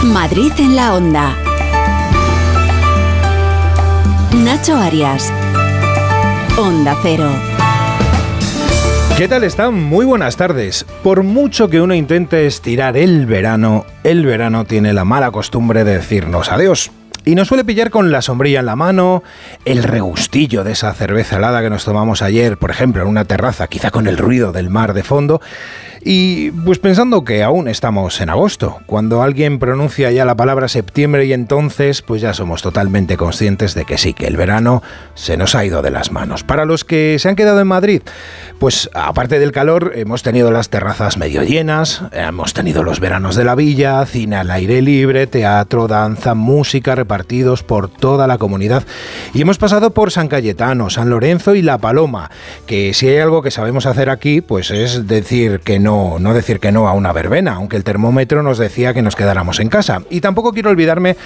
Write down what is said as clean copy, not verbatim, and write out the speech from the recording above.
Madrid en la Onda. Nacho Arias. Onda Cero. ¿Qué tal están? Muy buenas tardes. Por mucho que uno intente estirar el verano tiene la mala costumbre de decirnos adiós. Y nos suele pillar con la sombrilla en la mano, el regustillo de esa cerveza helada que nos tomamos ayer, por ejemplo, en una terraza, quizá con el ruido del mar de fondo. Y pues pensando que aún estamos en agosto, cuando alguien pronuncia ya la palabra septiembre y entonces pues ya somos totalmente conscientes de que sí, que el verano se nos ha ido de las manos. Para los que se han quedado en Madrid, pues aparte del calor hemos tenido las terrazas medio llenas, hemos tenido los veranos de la villa, cine al aire libre, teatro, danza, música repartidos por toda la comunidad y hemos pasado por San Cayetano, San Lorenzo y La Paloma, que si hay algo que sabemos hacer aquí pues es decir que no decir que no a una verbena, aunque el termómetro nos decía que nos quedáramos en casa. Y tampoco quiero olvidarme